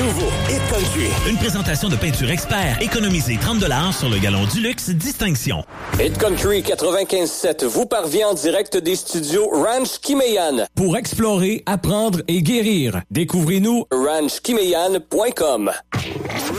nouveau Hit Country. Une présentation de Peinture Expert. Économisez 30$ sur le galon du luxe Distinction. Hit Country 95.7 vous parvient en direct des studios Ranch Kimeyan. Pour explorer, apprendre et guérir, découvrez-nous ranchkimeyan.com.